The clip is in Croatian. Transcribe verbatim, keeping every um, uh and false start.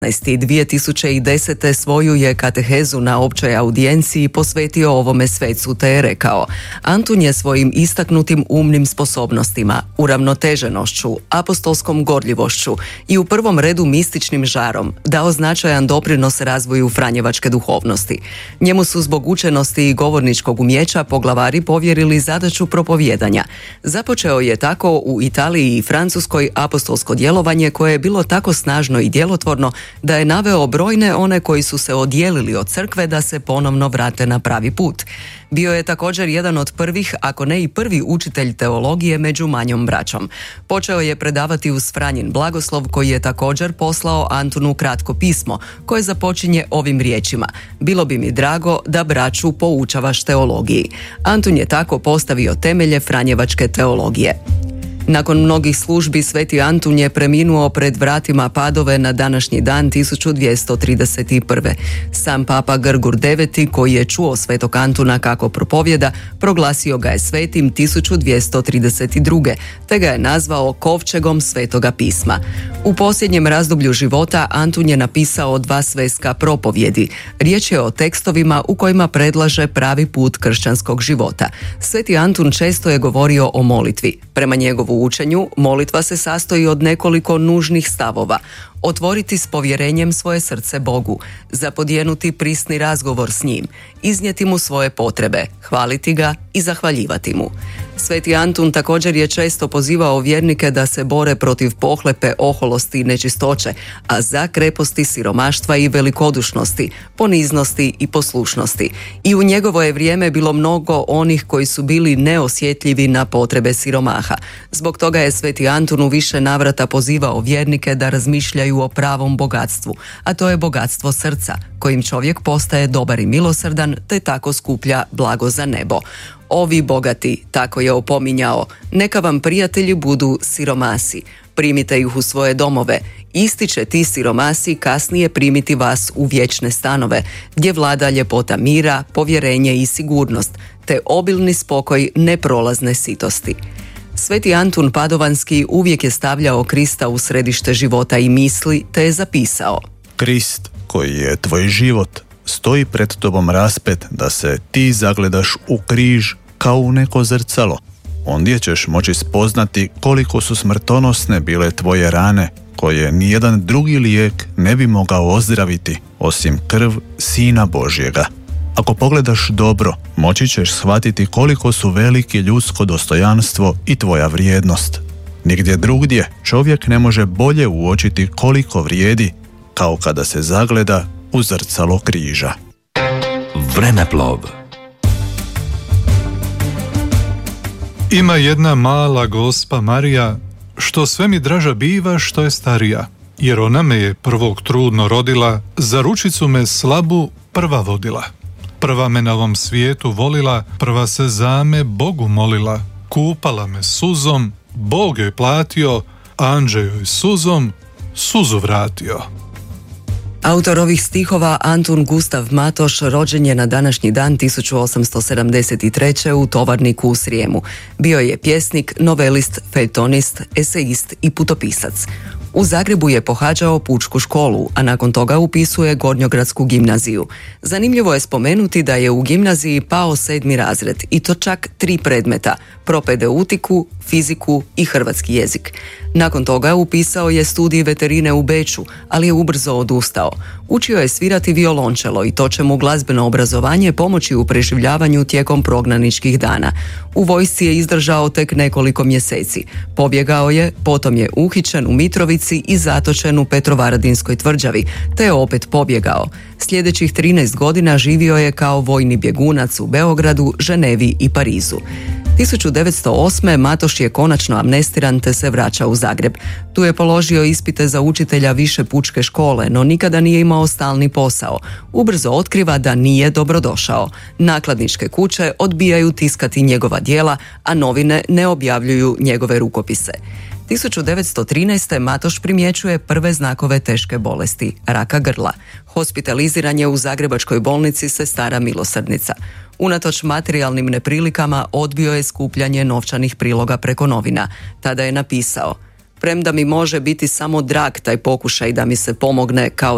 dvije tisuće desete. svoju je katehezu na općoj audijenciji posvetio ovome svecu te je rekao: Antun je svojim istaknutim umnim sposobnostima, uravnoteženošću, apostolskom gorljivošću i u prvom redu mističnim žarom dao značajan doprinos razvoju franjevačke duhovnosti. Njemu su zbog učenosti i govorničkog umjeća poglavari povjerili zadaću propovijedanja. Započeo je tako u Italiji i Francuskoj apostolsko djelovanje koje je bilo tako snažno i djelotvorno da je naveo brojne one koji su se odijelili od crkve da se ponovno vrate na pravi put. Bio je također jedan od prvih, ako ne i prvi učitelj teologije među manjom braćom. Počeo je predavati uz Franjin blagoslov koji je također poslao Antunu kratko pismo koje započinje ovim riječima: bilo bi mi drago da braću poučavaš teologiji. Antun je tako postavio temelje franjevačke teologije. Nakon mnogih službi Sveti Antun je preminuo pred vratima Padove na današnji dan tisuću dvjesto trideset prve. Sam papa Grgur deveti, koji je čuo Svetog Antuna kako propovjeda, proglasio ga je svetim tisuću dvjesto trideset druge. te ga je nazvao kovčegom Svetoga pisma. U posljednjem razdoblju života Antun je napisao dva sveska propovjedi. Riječ je o tekstovima u kojima predlaže pravi put kršćanskog života. Sveti Antun često je govorio o molitvi. Prema njegovu učenju, molitva se sastoji od nekoliko nužnih stavova. Otvoriti s povjerenjem svoje srce Bogu, zapodjenuti prisni razgovor s njim, iznijeti mu svoje potrebe, hvaliti ga i zahvaljivati mu. Sveti Antun također je često pozivao vjernike da se bore protiv pohlepe, oholosti i nečistoće, a za kreposti siromaštva i velikodušnosti, poniznosti i poslušnosti. I u njegovo je vrijeme bilo mnogo onih koji su bili neosjetljivi na potrebe siromaha. Zbog toga je Sveti Antun u više navrata pozivao vjernike da razmišljaju o pravom bogatstvu, a to je bogatstvo srca, kojim čovjek postaje dobar i milosrdan, te tako skuplja blago za nebo. Ovi bogati, tako je opominjao, neka vam prijatelji budu siromasi, primite ih u svoje domove, isti će ti siromasi kasnije primiti vas u vječne stanove, gdje vlada ljepota mira, povjerenje i sigurnost, te obilni spokoj neprolazne sitosti. Sveti Antun Padovanski uvijek je stavljao Krista u središte života i misli, te je zapisao: Krist, koji je tvoj život, stoji pred tobom raspet da se ti zagledaš u križ kao u neko zrcalo. Ondje ćeš moći spoznati koliko su smrtonosne bile tvoje rane, koje nijedan drugi lijek ne bi mogao ozdraviti, osim krv Sina Božjega. Ako pogledaš dobro, moći ćeš shvatiti koliko su veliki ljudsko dostojanstvo i tvoja vrijednost. Nigdje drugdje čovjek ne može bolje uočiti koliko vrijedi, kao kada se zagleda u zrcalo križa. Vremeplov. Ima jedna mala gospa Marija, što sve mi draža biva što je starija, jer ona me je prvog trudno rodila, za ručicu me slabu prva vodila. Prva me na ovom svijetu volila, prva se za me Bogu molila, kupala me suzom, Bog joj platio, anđe joj suzom suzu vratio. Autor ovih stihova Antun Gustav Matoš rođen je na današnji dan tisuću osamsto sedamdeset treće. u Tovarniku u Srijemu. Bio je pjesnik, novelist, feljtonist, esejist i putopisac. U Zagrebu je pohađao pučku školu, a nakon toga upisuje Gornjogradsku gimnaziju. Zanimljivo je spomenuti da je u gimnaziji pao sedmi razred, i to čak tri predmeta: propedeutiku, fiziku i hrvatski jezik. Nakon toga upisao je studij veterine u Beču, ali je ubrzo odustao. Učio je svirati violončelo i to će mu glazbeno obrazovanje pomoći u preživljavanju tijekom prognaničkih dana. U vojsci je izdržao tek nekoliko mjeseci. Pobjegao je, potom je uhićen u Mitrovici i zatočen u Petrovaradinskoj tvrđavi, te je opet pobjegao. Sljedećih trinaest godina živio je kao vojni bjegunac u Beogradu, Ženevi i Parizu. tisuću devetsto osme. Matoš je konačno amnestiran te se vraća u Zagreb. Tu je položio ispite za učitelja više pučke škole, no nikada nije imao stalni posao. Ubrzo otkriva da nije dobrodošao. Nakladničke kuće odbijaju tiskati njegova djela, a novine ne objavljuju njegove rukopise. tisuću devetsto trinaeste. Matoš primjećuje prve znakove teške bolesti, raka grla. Hospitaliziran je u Zagrebačkoj bolnici Sestara milosrdnica. Unatoč materijalnim neprilikama odbio je skupljanje novčanih priloga preko novina. Tada je napisao: premda mi može biti samo drag taj pokušaj da mi se pomogne kao